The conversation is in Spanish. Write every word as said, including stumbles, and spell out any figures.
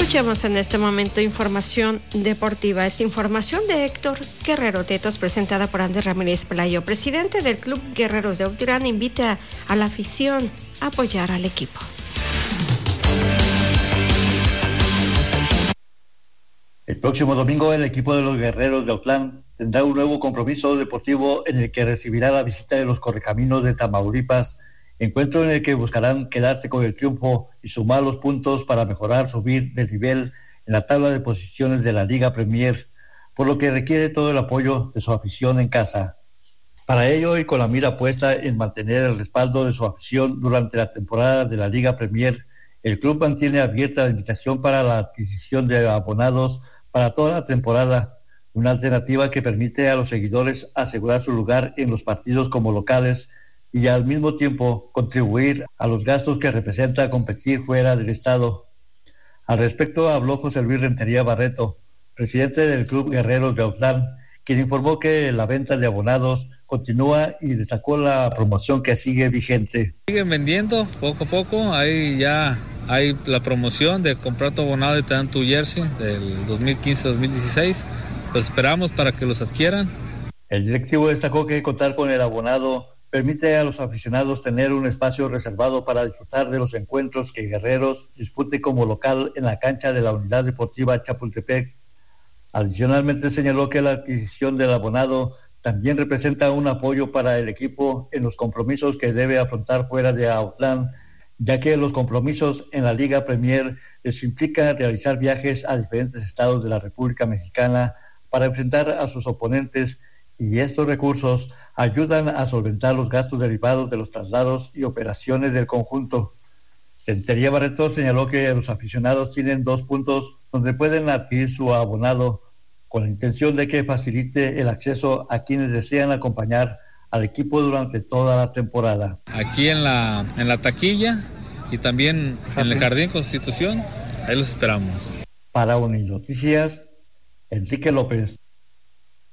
Escuchemos en este momento información deportiva. Es información de Héctor Guerrero Tetos, presentada por Andrés Ramírez Pelayo. Presidente del Club Guerreros de Utrán invita a la afición a apoyar al equipo. El próximo domingo el equipo de los Guerreros de Autlán tendrá un nuevo compromiso deportivo en el que recibirá la visita de los Correcaminos de Tamaulipas, encuentro en el que buscarán quedarse con el triunfo y sumar los puntos para mejorar, subir de nivel en la tabla de posiciones de la Liga Premier, por lo que requiere todo el apoyo de su afición en casa. Para ello, y con la mira puesta en mantener el respaldo de su afición durante la temporada de la Liga Premier, el club mantiene abierta la invitación para la adquisición de abonados para toda la temporada, una alternativa que permite a los seguidores asegurar su lugar en los partidos como locales y al mismo tiempo contribuir a los gastos que representa competir fuera del estado. Al respecto habló José Luis Rentería Barreto, presidente del Club Guerreros de Autlán, quien informó que la venta de abonados continúa y destacó la promoción que sigue vigente. Siguen vendiendo poco a poco, ahí ya hay la promoción de comprar tu abonado y te dan tu jersey del dos mil quince dos mil dieciséis, pues esperamos para que los adquieran. El directivo destacó que contar con el abonado permite a los aficionados tener un espacio reservado para disfrutar de los encuentros que Guerreros dispute como local en la cancha de la Unidad Deportiva Chapultepec. Adicionalmente señaló que la adquisición del abonado también representa un apoyo para el equipo en los compromisos que debe afrontar fuera de Autlán, ya que los compromisos en la Liga Premier les implica realizar viajes a diferentes estados de la República Mexicana para enfrentar a sus oponentes, y estos recursos ayudan a solventar los gastos derivados de los traslados y operaciones del conjunto. Rentería Barreto señaló que los aficionados tienen dos puntos donde pueden adquirir su abonado, con la intención de que facilite el acceso a quienes desean acompañar al equipo durante toda la temporada. Aquí en la, en la taquilla y también en el Jardín Constitución, ahí los esperamos. Para Unidoticias, Enrique López.